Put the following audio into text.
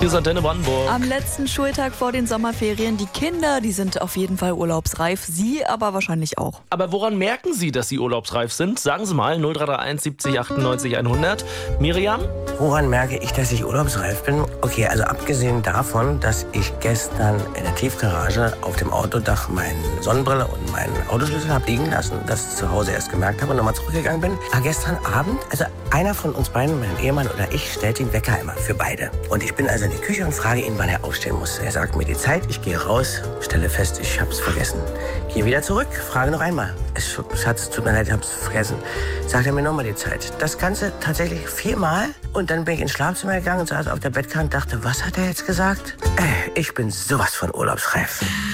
Hier ist Antenne Brandenburg. Am letzten Schultag vor den Sommerferien. Die Kinder, die sind auf jeden Fall urlaubsreif. Sie aber wahrscheinlich auch. Aber woran merken Sie, dass Sie urlaubsreif sind? Sagen Sie mal, 0331 70 98 100. Miriam? Woran merke ich, dass ich urlaubsreif bin? Okay, also abgesehen davon, dass ich gestern in der Tiefgarage auf dem Autodach meine Sonnenbrille und meinen Autoschlüssel habe liegen lassen, das zu Hause erst gemerkt habe und nochmal zurückgegangen bin, war gestern Abend, also einer von uns beiden, mein Ehemann oder ich, stellt den Wecker immer für beide. Und ich bin also in die Küche und frage ihn, wann er aufstehen muss. Er sagt mir die Zeit, ich gehe raus, stelle fest, ich hab's vergessen. Gehe wieder zurück, frage noch einmal. Schatz, tut mir leid, ich hab's vergessen. Sagt er mir nochmal die Zeit. Das Ganze tatsächlich 4-mal. Und dann bin ich ins Schlafzimmer gegangen und saß auf der Bettkante und dachte, was hat er jetzt gesagt? Ich bin sowas von urlaubsreif.